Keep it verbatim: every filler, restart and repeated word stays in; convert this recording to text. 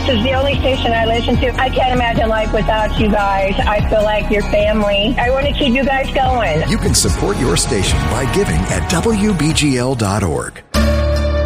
is the only station I listen to. I can't imagine life without you guys. I feel like your family. I want to keep you guys going. You can support your station by giving at W B G L dot org.